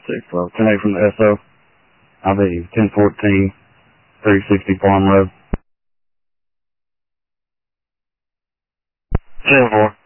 10-8 from the SO. I'll be 1014, 360 Farm Road. 10-4.